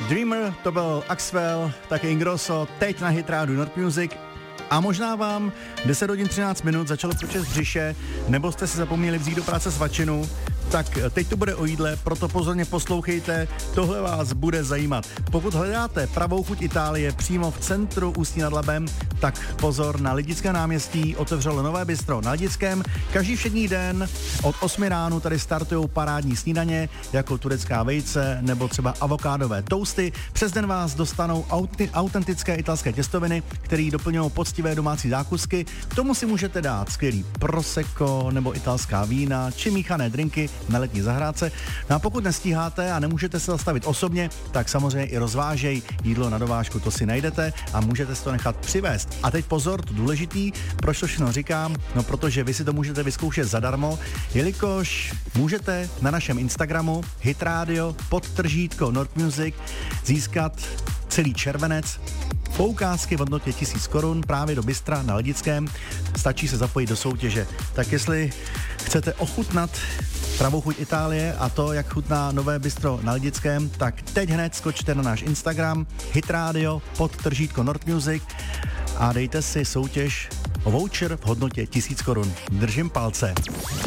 Dreamer, to byl Axwell, také Ingrosso, teď na Hit Radio Not Music. A možná vám 10 hodin 13 minut začalo počest břiše, nebo jste si zapomněli vzít do práce svačinu, tak teď to bude o jídle, proto pozorně poslouchejte, tohle vás bude zajímat. Pokud hledáte pravou chuť Itálie přímo v centru Ústí nad Labem, tak pozor, na Lidickém náměstí otevřelo nové bistro na Lidickém. Každý všední den od 8 ráno tady startují parádní snídaně, jako turecká vejce nebo třeba avokádové toasty. Přes den vás dostanou autentické italské těstoviny, které doplňují poctivé domácí zákusky. K tomu si můžete dát skvělý prosecco nebo italská vína či míchané drinky na letní zahrádce. No a pokud nestíháte a nemůžete se zastavit osobně, tak samozřejmě i rozvážej jídlo na dovážku, to si najdete a můžete si to nechat přivést. A teď pozor, to důležitý, proč to všechno říkám? No protože vy si to můžete vyzkoušet zadarmo, jelikož můžete na našem Instagramu hitradio _Not Music získat celý červenec poukázky v hodnotě 1000 korun právě do bystra na Lidickém. Stačí se zapojit do soutěže. Tak jestli chcete ochutnat pravou chuť Itálie a to, jak chutná nové bistro na Lidickém, tak teď hned skočte na náš Instagram hitradio _Not Music a dejte si soutěž o voucher v hodnotě 1000 korun. Držím palce.